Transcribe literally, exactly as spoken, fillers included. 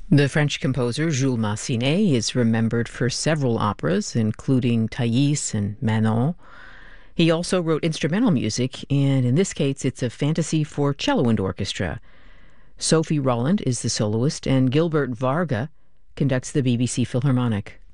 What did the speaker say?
The French composer Jules Massenet is remembered for several operas, including Thais and Manon. He also wrote instrumental music, and in this case, it's a fantasy for cello and orchestra. Sophie Rolland is the soloist, and Gilbert Varga conducts the B B C Philharmonic.